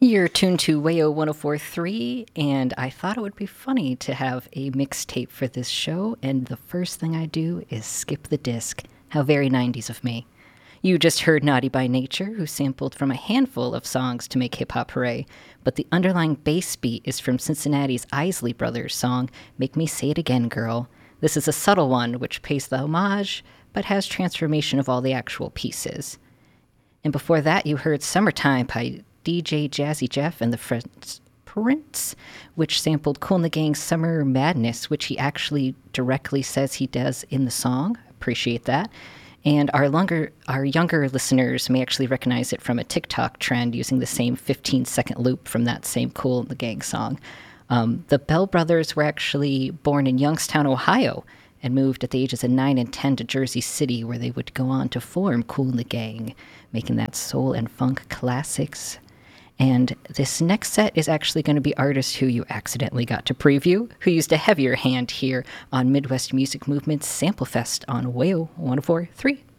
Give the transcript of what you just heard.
You're tuned to Wayo 1043, and I thought it would be funny to have a mixtape for this show, and the first thing I do is skip the disc. How very 90s of me. You just heard Naughty by Nature, who sampled from a handful of songs to make Hip Hop Hooray, but the underlying bass beat is from Cincinnati's Isley Brothers song, Make Me Say It Again, Girl. This is a subtle one, which pays the homage, but has transformation of all the actual pieces. And before that, you heard Summertime by DJ Jazzy Jeff and the French Prince, which sampled Kool and the Gang's Summer Madness, which he actually directly says he does in the song. Appreciate that. And our younger listeners may actually recognize it from a TikTok trend using the same 15-second loop from that same Kool and the Gang song. The Bell Brothers were actually born in Youngstown, Ohio, and moved at the ages of 9 and 10 to Jersey City, where they would go on to form Kool and the Gang, making that soul and funk classics. And this next set is actually going to be artists who you accidentally got to preview, who used a heavier hand here on Midwest Music Movement's Sample Fest on Wayo 1043.